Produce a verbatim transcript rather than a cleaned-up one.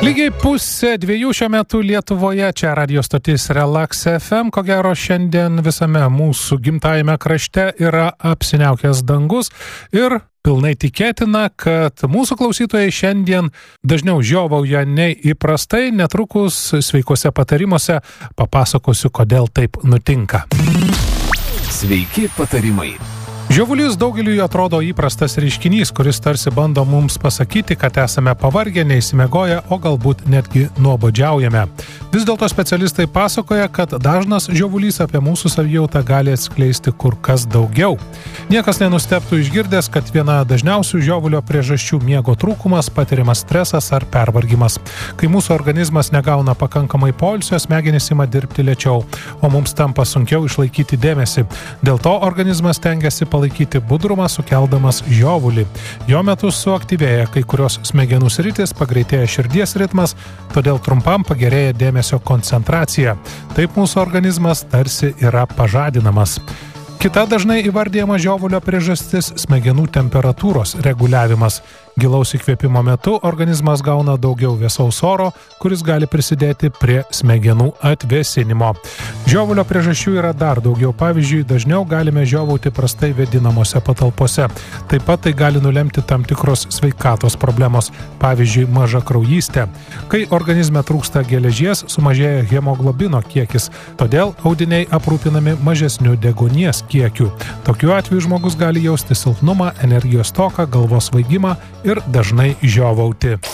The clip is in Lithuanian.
Lygiai pusė dviejų šiuo metu Lietuvoje, čia radio stotis Relax F M, ko gero šiandien visame mūsų gimtajame krašte yra apsiniaukęs dangus ir pilnai tikėtina, kad mūsų klausytojai šiandien dažniau žiovauja nei įprastai, netrukus sveikuose patarimuose papasakosiu, kodėl taip nutinka. Sveiki patarimai. Žiovulys daugeliui atrodo įprastas reiškinys, kuris tarsi bando mums pasakyti, kad esame pavargę, neįsimiegoję, o galbūt netgi nuobodžiaujame. Vis dėlto specialistai pasakoja, kad dažnas žiovulys apie mūsų savijautą gali atskleisti kur kas daugiau. Niekas nenustebtų išgirdęs, kad viena dažniausių žiovulio priežasčių miego trūkumas, patiriamas stresas ar pervargimas. Kai mūsų organizmas negauna pakankamai poilsio, smegenys ima dirbti lėčiau, o mums tampa sunkiau išlaikyti dėmesį. Dėl to organizmas stengiasi palaikyti budrumą, sukeldamas žiovulį. Jo metu suaktyvėja kai kurios smegenų sritys, pagreitėja širdies ritmas, todėl trumpam pagerėja dėmesio koncentracija. Taip mūsų organizmas tarsi yra pažadinamas. Kita dažnai įvardijama žiovulio priežastis – smegenų temperatūros reguliavimas. Gilaus įkvėpimo metu organizmas gauna daugiau vėsaus oro, kuris gali prisidėti prie smegenų atvėsinimo. Žiovulio priežasčių yra dar daugiau. Pavyzdžiui, dažniau galime žiovauti prastai vėdinamose patalpose. Taip pat tai gali nulemti tam tikros sveikatos problemos, pavyzdžiui, mažakraujystė. Kai organizme trūksta geležies, sumažėja hemoglobino kiekis, todėl audiniai aprūpinami mažesniu deguonies kiekiu. Tokiu atveju žmogus gali jausti silpnumą, energijos stoką, galvos svaigimą ir dažnai žiovauti.